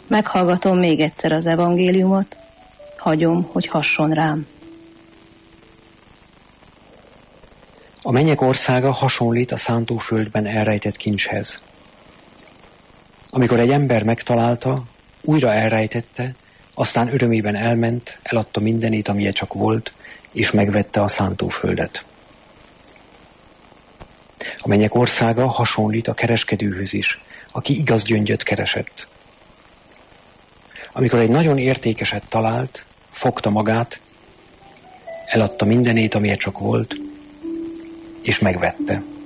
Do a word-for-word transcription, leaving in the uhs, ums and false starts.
Meghallgatom még egyszer az evangéliumot, hagyom, hogy hasson rám. A mennyek országa hasonlít a szántóföldben elrejtett kincshez. Amikor egy ember megtalálta, újra elrejtette, aztán örömében elment, eladta mindenét, amilyen csak volt, és megvette a szántóföldet. A mennyek országa hasonlít a kereskedőhöz is, aki igaz gyöngyöt keresett. Amikor egy nagyon értékeset talált, fogta magát, eladta mindenét, amilyen csak volt, és megvette.